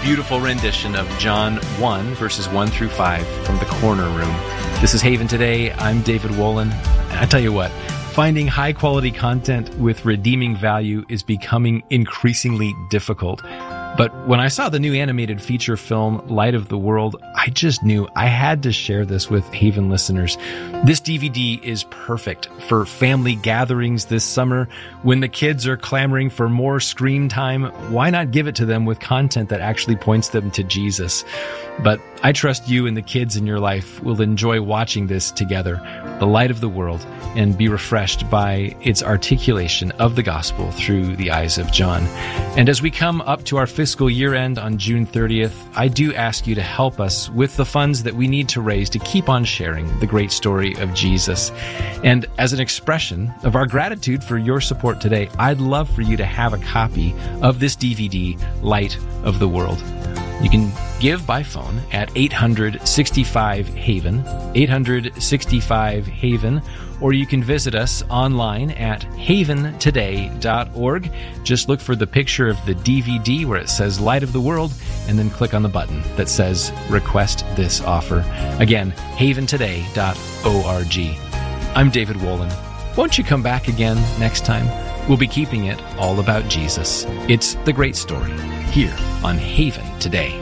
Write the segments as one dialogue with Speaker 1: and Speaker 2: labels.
Speaker 1: beautiful rendition of John 1, verses 1 through 5 from the Corner Room. This is Haven Today. I'm David Wolin. And I tell you what, finding high-quality content with redeeming value is becoming increasingly difficult. But when I saw the new animated feature film, Light of the World, I just knew I had to share this with Haven listeners. This DVD is perfect for family gatherings this summer. When the kids are clamoring for more screen time, why not give it to them with content that actually points them to Jesus? But I trust you and the kids in your life will enjoy watching this together, The Light of the World, and be refreshed by its articulation of the gospel through the eyes of John. And as we come up to our fiscal year end on June 30th, I do ask you to help us with the funds that we need to raise to keep on sharing the great story of Jesus. And as an expression of our gratitude for your support today, I'd love for you to have a copy of this DVD, Light of the World. You can give by phone at 865-HAVEN, 865-HAVEN, or you can visit us online at haventoday.org. Just look for the picture of the DVD where it says Light of the World, and then click on the button that says Request This Offer. Again, haventoday.org. I'm David Wolin. Won't you come back again next time? We'll be keeping it all about Jesus. It's the great story here on Haven Today.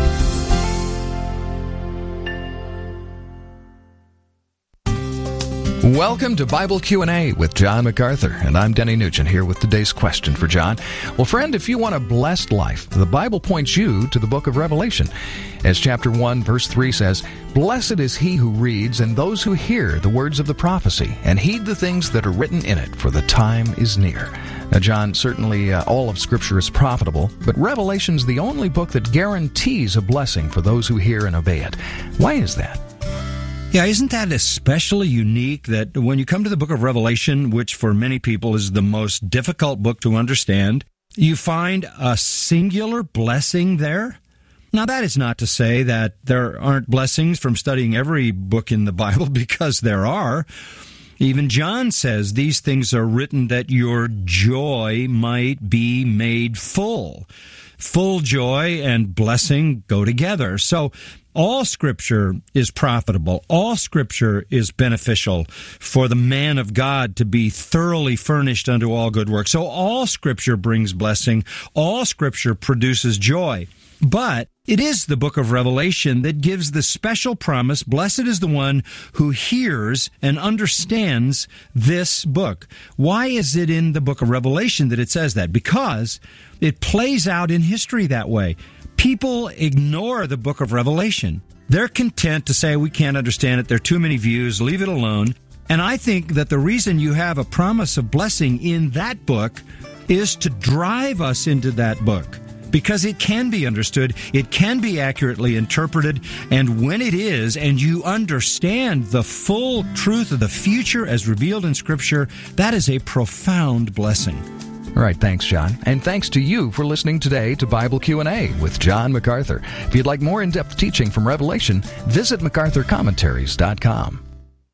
Speaker 2: Welcome to Bible Q&A with John MacArthur, and I'm Denny Nugent here with today's question for John. Well, friend, if you want a blessed life, the Bible points you to the book of Revelation. As chapter 1, verse 3 says, "Blessed is he who reads and those who hear the words of the prophecy and heed the things that are written in it, for the time is near." Now, John, certainly all of Scripture is profitable, but Revelation's the only book that guarantees a blessing for those who hear and obey it. Why is that?
Speaker 3: Yeah, isn't that especially unique that when you come to the book of Revelation, which for many people is the most difficult book to understand, you find a singular blessing there? Now, that is not to say that there aren't blessings from studying every book in the Bible, because there are. Even John says these things are written that your joy might be made full. Full joy and blessing go together. So all Scripture is profitable. All Scripture is beneficial for the man of God to be thoroughly furnished unto all good work. So all Scripture brings blessing. All Scripture produces joy. But it is the book of Revelation that gives the special promise, blessed is the one who hears and understands this book. Why is it in the book of Revelation that it says that? Because it plays out in history that way. People ignore the book of Revelation. They're content to say, we can't understand it, there are too many views, leave it alone. And I think that the reason you have a promise of blessing in that book is to drive us into that book. Because it can be understood, it can be accurately interpreted, and when it is, and you understand the full truth of the future as revealed in Scripture, that is a profound blessing.
Speaker 2: All right, thanks, John. And thanks to you for listening today to Bible Q&A with John MacArthur. If you'd like more in-depth teaching from Revelation, visit MacArthurCommentaries.com.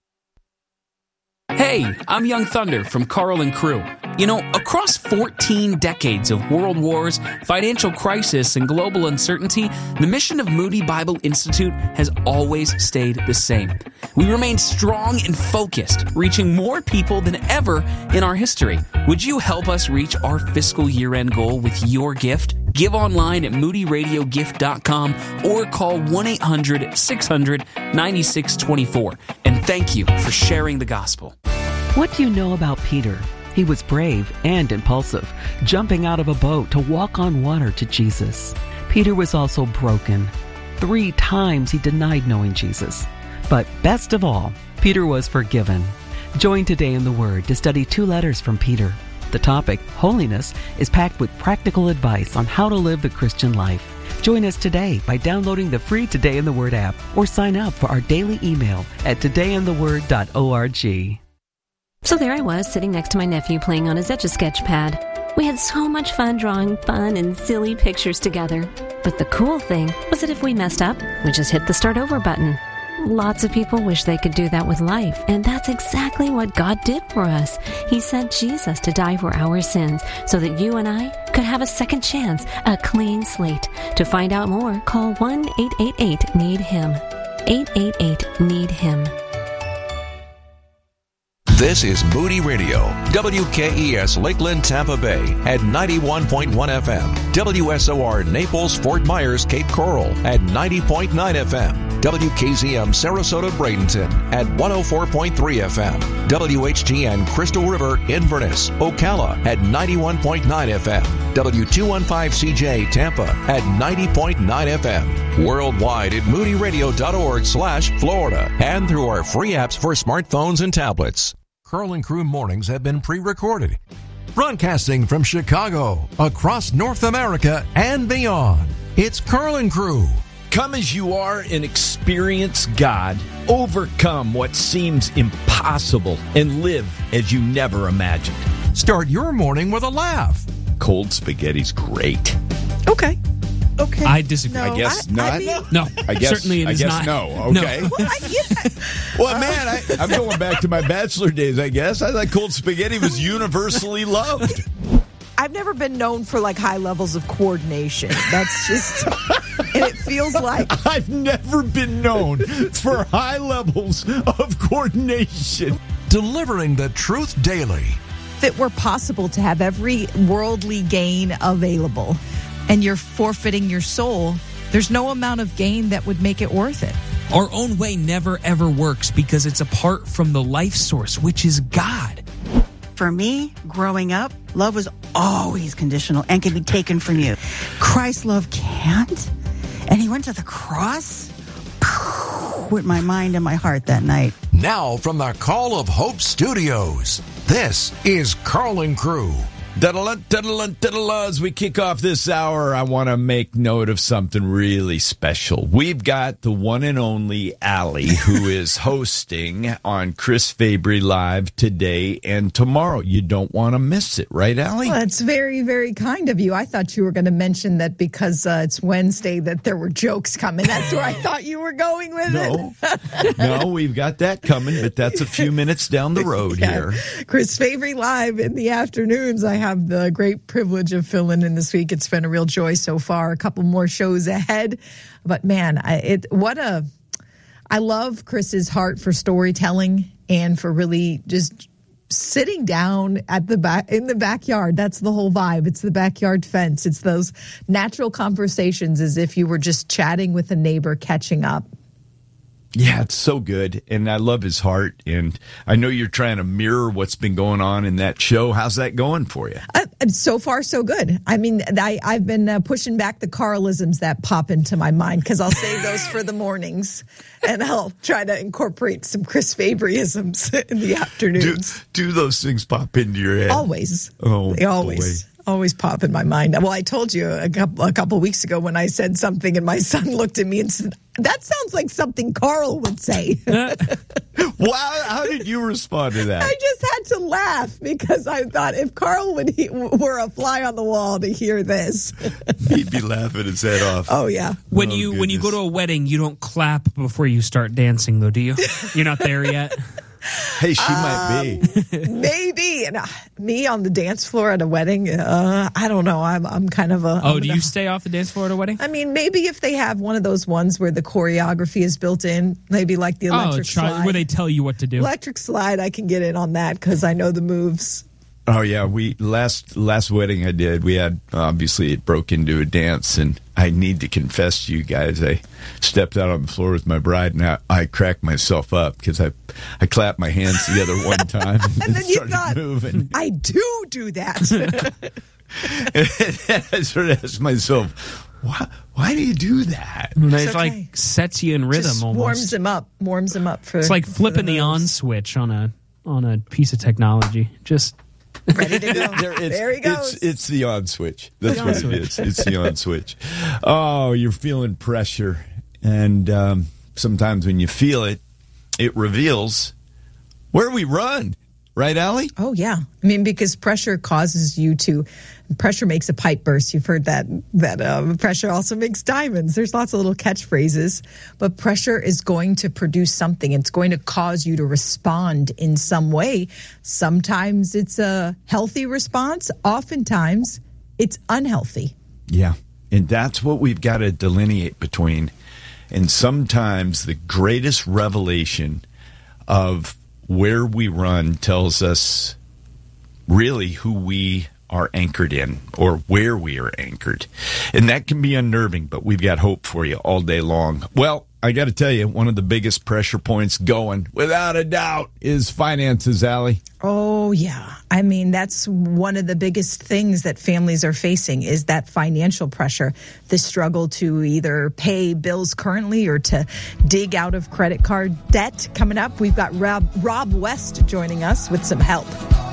Speaker 4: Hey, I'm Young Thunder from Carl and Crew. You know, across 14 decades of world wars, financial crisis, and global uncertainty, the mission of Moody Bible Institute has always stayed the same. We remain strong and focused, reaching more people than ever in our history. Would you help us reach our fiscal year-end goal with your gift? Give online at moodyradiogift.com or call 1-800-600-9624. And thank you for sharing the gospel.
Speaker 5: What do you know about Peter? He was brave and impulsive, jumping out of a boat to walk on water to Jesus. Peter was also broken. 3 times he denied knowing Jesus. But best of all, Peter was forgiven. Join Today in the Word to study 2 letters from Peter. The topic, holiness, is packed with practical advice on how to live the Christian life. Join us today by downloading the free Today in the Word app or sign up for our daily email at todayintheword.org.
Speaker 6: So there I was, sitting next to my nephew playing on his Etch-a-Sketch pad. We had so much fun drawing fun and silly pictures together. But the cool thing was that if we messed up, we just hit the start over button. Lots of people wish they could do that with life, and that's exactly what God did for us. He sent Jesus to die for our sins so that you and I could have a second chance, a clean slate. To find out more, call 1-888-NEED-HIM. 888-NEED-HIM.
Speaker 7: This is Moody Radio, WKES Lakeland, Tampa Bay at 91.1 FM, WSOR Naples, Fort Myers, Cape Coral at 90.9 FM, WKZM Sarasota, Bradenton at 104.3 FM, WHTN Crystal River, Inverness, Ocala at 91.9 FM, W215CJ Tampa at 90.9 FM, worldwide at moodyradio.org/Florida, and through our free apps for smartphones and tablets.
Speaker 2: Carl and Crew mornings have been pre-recorded. Broadcasting from Chicago, across North America and beyond, it's Carl and Crew.
Speaker 8: Come as you are and experience God. Overcome what seems impossible and live as you never imagined.
Speaker 2: Start your morning with a laugh.
Speaker 8: Cold spaghetti's great.
Speaker 9: Okay.
Speaker 4: I disagree.
Speaker 9: No,
Speaker 8: I guess not.
Speaker 4: No,
Speaker 8: I guess,
Speaker 4: certainly it is not.
Speaker 8: No. Okay.
Speaker 4: No.
Speaker 8: Well, man, I'm going back to my bachelor days, I guess. I thought cold spaghetti was universally loved.
Speaker 9: I've never been known for like high levels of coordination. That's just, and it feels like
Speaker 8: I've never been known for high levels of coordination.
Speaker 2: Delivering the truth daily.
Speaker 9: if it were possible to have every worldly gain available and you're forfeiting your soul, there's no amount of gain that would make it worth it.
Speaker 4: Our own way never ever works because it's apart from the life source, which is God.
Speaker 10: For me, growing up, love was always conditional and can be taken from you. Christ's love can't. And he went to the cross with my mind and my heart that night.
Speaker 2: Now from the Call of Hope Studios, this is Carl and Crew.
Speaker 8: As we kick off this hour, I want to make note of something really special. We've got the one and only Allie, who is hosting on Chris Fabry Live today and tomorrow. You don't want to miss it, right, Allie?
Speaker 9: Well, that's very, very kind of you. I thought you were going to mention that because it's Wednesday that there were jokes coming. That's where I thought you were going with it.
Speaker 8: No, we've got that coming, but that's a few minutes down the road here.
Speaker 9: Chris Fabry Live in the afternoons. I have the great privilege of filling in this week. It's been a real joy so far. A couple more shows ahead. But man, I love Chris's heart for storytelling and for really just sitting down at the back in the backyard. That's the whole vibe. It's the backyard fence. It's those natural conversations as if you were just chatting with a neighbor, catching up.
Speaker 8: Yeah, it's so good, and I love his heart, and I know you're trying to mirror what's been going on in that show. How's that going for you?
Speaker 9: So far, so good. I mean, I've been pushing back the Carlisms that pop into my mind because I'll save those for the mornings, and I'll try to incorporate some Chris Fabryisms in the afternoons.
Speaker 8: Do those things pop into your head?
Speaker 9: Always.
Speaker 8: Oh,
Speaker 9: they always.
Speaker 8: Boy.
Speaker 9: Always pop in my mind. Well, I told you a couple weeks ago when I said something and my son looked at me and said, that sounds like something Carl would say.
Speaker 8: Well, how did you respond to that?
Speaker 9: I just had to laugh because I thought if Carl were a fly on the wall to hear this.
Speaker 8: He'd be laughing his head off.
Speaker 9: Oh, yeah.
Speaker 4: When you go to a wedding, you don't clap before you start dancing, though, do you? You're not there yet?
Speaker 8: Hey, she might be.
Speaker 9: Maybe. And me on the dance floor at a wedding, I don't know. I'm kind of a...
Speaker 4: Oh, do you stay off the dance floor at a wedding?
Speaker 9: I mean, maybe if they have one of those ones where the choreography is built in, maybe like the electric slide.
Speaker 4: Where they tell you what to do.
Speaker 9: Electric slide, I can get in on that because I know the moves.
Speaker 8: Oh, yeah. Last wedding I did, we had, obviously, it broke into a dance, and I need to confess to you guys, I stepped out on the floor with my bride, and I cracked myself up because I clapped my hands together one time and
Speaker 9: then you thought,
Speaker 8: moving.
Speaker 9: I do that.
Speaker 8: And I sort of asked myself, why do you do that?
Speaker 4: It's like sets you in rhythm
Speaker 9: just
Speaker 4: almost.
Speaker 9: Warms him up for.
Speaker 4: It's like flipping the on switch on a piece of technology. Just
Speaker 9: ready to go. There he goes.
Speaker 8: It's the on switch. That's what it is. It's the on switch. Oh, you're feeling pressure. And sometimes when you feel it, it reveals where we run. Right, Allie?
Speaker 9: Oh, yeah. I mean, because pressure causes you to, pressure makes a pipe burst. You've heard that pressure also makes diamonds. There's lots of little catchphrases, but pressure is going to produce something. It's going to cause you to respond in some way. Sometimes it's a healthy response. Oftentimes it's unhealthy.
Speaker 8: Yeah. And that's what we've got to delineate between. And sometimes the greatest revelation of where we run tells us really who we are anchored in or where we are anchored. And that can be unnerving, but we've got hope for you all day long. Well, I got to tell you, one of the biggest pressure points going, without a doubt, is finances, Allie.
Speaker 9: Oh, yeah. I mean, that's one of the biggest things that families are facing is that financial pressure, the struggle to either pay bills currently or to dig out of credit card debt. Coming up, we've got Rob West joining us with some help.